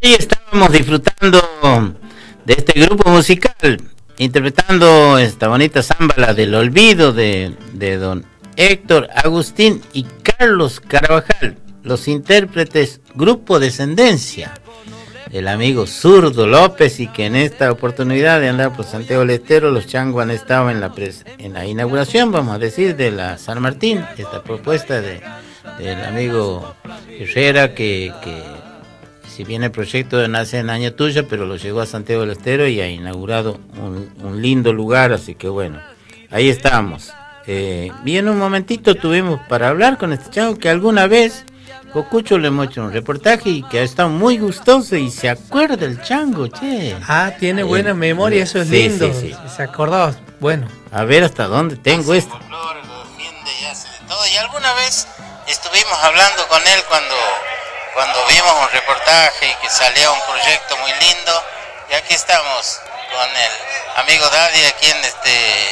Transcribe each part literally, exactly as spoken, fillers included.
Ahí estábamos disfrutando de este grupo musical, interpretando esta bonita samba, la del olvido de, de don Héctor Agustín y Carlos Carabajal, los intérpretes Grupo Descendencia, el amigo Zurdo López, y que en esta oportunidad de andar por Santiago del Estero, los changos han estado en la, pres en la inauguración, vamos a decir, de la San Martín, esta propuesta de, del amigo Herrera, que, que si bien el proyecto nace en Año Tuya, pero lo llevó a Santiago del Estero y ha inaugurado un, un lindo lugar, así que bueno, ahí estamos. Eh, y en un momentito tuvimos para hablar con este chango que alguna vez Cocucho le hemos hecho un reportaje y que ha estado muy gustoso y se acuerda el chango, che. Ah, tiene buena eh, memoria, eso es sí, lindo. Sí, sí. Se acordaba, bueno. A ver hasta dónde tengo hace esto. Folklore, lo defiende y hace de todo. Y alguna vez estuvimos hablando con él cuando, cuando vimos un reportaje y que salía un proyecto muy lindo. Y aquí estamos con el amigo Daddy, a quien este,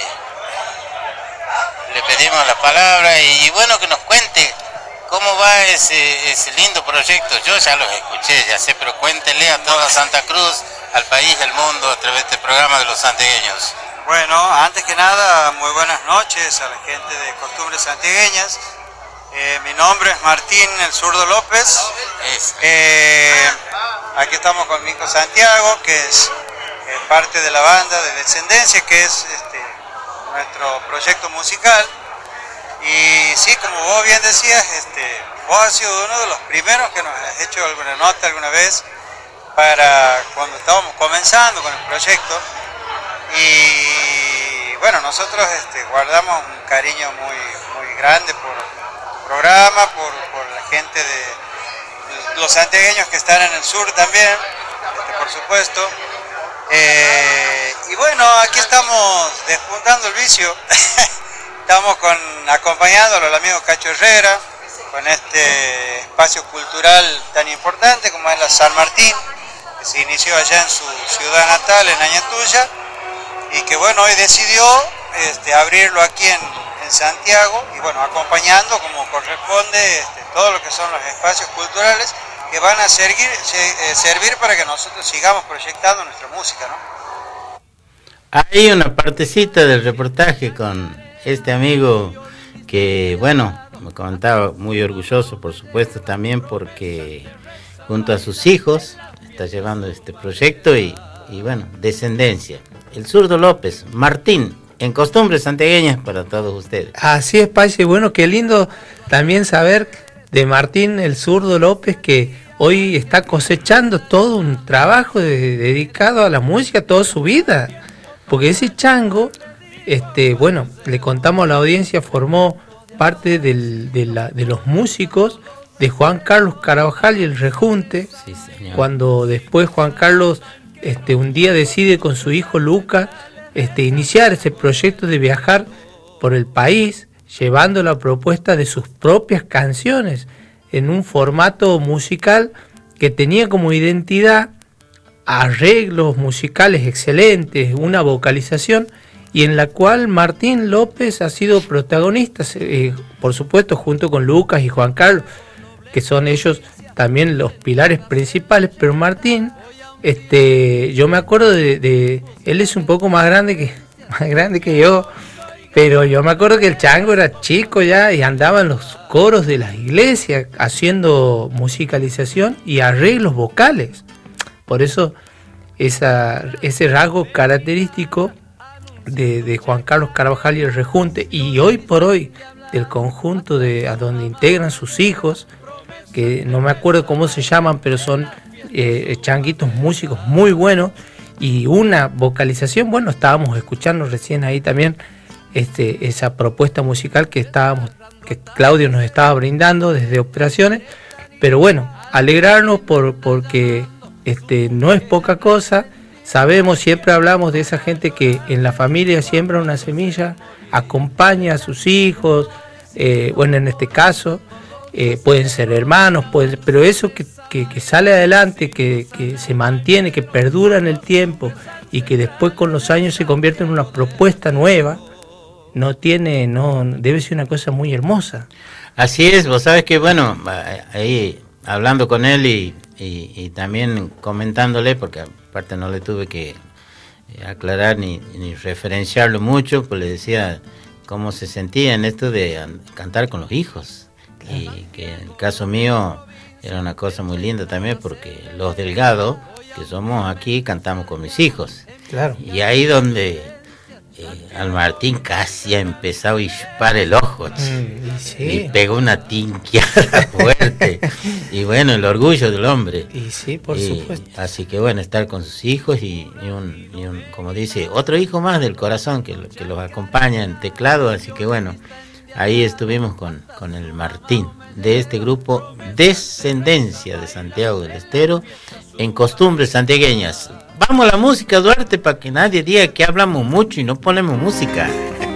le pedimos la palabra y, y bueno, que nos cuente cómo va ese, ese lindo proyecto. Yo ya los escuché, ya sé, pero cuéntele a toda Santa Cruz, al país, al mundo, a través de este programa de los santiagueños. Bueno, antes que nada, muy buenas noches a la gente de Costumbres Santiagueñas. Eh, mi nombre es Martín el Zurdo López. Eh, aquí estamos con Mico Santiago, que es eh, parte de la banda de Descendencia, que es este, nuestro proyecto musical. Y sí, como vos bien decías, este, vos has sido uno de los primeros que nos has hecho alguna nota alguna vez para cuando estábamos comenzando con el proyecto. Y bueno, nosotros este, guardamos un cariño muy, muy grande por el programa, por, por la gente de los santiagueños que están en el sur también, este, por supuesto. Eh, y bueno, aquí estamos despuntando el vicio. Estamos con, acompañándolo al amigo Cacho Herrera, con este espacio cultural tan importante como es la San Martín, que se inició allá en su ciudad natal, en Añatuya, y que bueno, hoy decidió este, abrirlo aquí en, en Santiago, y bueno, acompañando como corresponde este, todo lo que son los espacios culturales que van a servir, se, eh, servir para que nosotros sigamos proyectando nuestra música, ¿no? Hay una partecita del reportaje con este amigo que, bueno, me comentaba, muy orgulloso, por supuesto, también porque junto a sus hijos está llevando este proyecto y, y bueno, Descendencia. El Zurdo López, Martín, en Costumbres Santiagueñas para todos ustedes. Así es, Pache, bueno, qué lindo también saber de Martín el Zurdo López, que hoy está cosechando todo un trabajo de, dedicado a la música toda su vida, porque ese chango, este, bueno, le contamos a la audiencia, formó parte del, de, la, de los músicos de Juan Carlos Carabajal y el Rejunte. Sí, señor. Cuando después Juan Carlos este, un día decide con su hijo Lucas este, iniciar ese proyecto de viajar por el país, llevando la propuesta de sus propias canciones en un formato musical que tenía como identidad arreglos musicales excelentes, una vocalización, y en la cual Martín López ha sido protagonista, eh, por supuesto, junto con Lucas y Juan Carlos, que son ellos también los pilares principales, pero Martín, este, yo me acuerdo de, de él es un poco más grande que más grande que yo, pero yo me acuerdo que el chango era chico ya y andaba en los coros de las iglesias haciendo musicalización y arreglos vocales. Por eso esa, ese rasgo característico De, de Juan Carlos Carabajal y el Rejunte, y hoy por hoy del conjunto de a donde integran sus hijos, que no me acuerdo cómo se llaman, pero son eh, changuitos músicos muy buenos, y una vocalización, bueno, estábamos escuchando recién ahí también este, esa propuesta musical que estábamos, que Claudio nos estaba brindando desde Operaciones, pero bueno, alegrarnos por, porque este, no es poca cosa. Sabemos, siempre hablamos de esa gente que en la familia siembra una semilla, acompaña a sus hijos, eh, bueno, en este caso, eh, pueden ser hermanos, pueden, pero eso que, que, que sale adelante, que, que se mantiene, que perdura en el tiempo y que después con los años se convierte en una propuesta nueva, no tiene, no, debe ser una cosa muy hermosa. Así es, vos sabes que, bueno, ahí hablando con él y y, y también comentándole, porque aparte no le tuve que aclarar ni, ni referenciarlo mucho, pues le decía cómo se sentía en esto de cantar con los hijos, y que en el caso mío era una cosa muy linda también, porque los Delgado, que somos aquí, cantamos con mis hijos. Claro. Y ahí donde eh, al Martín casi ha empezado a hispar el ojo, Mm, y sí. y pegó una tinqueada fuerte. Y bueno, el orgullo del hombre. Y sí, por Y supuesto. así que bueno, estar con sus hijos y, y, un, y un, como dice, otro hijo más del corazón que, que los acompaña en teclado. Así que bueno, ahí estuvimos con, con el Martín, de este grupo Descendencia de Santiago del Estero, en costumbres santiagueñas. Vamos a la música, Duarte, para que nadie diga que hablamos mucho y no ponemos música.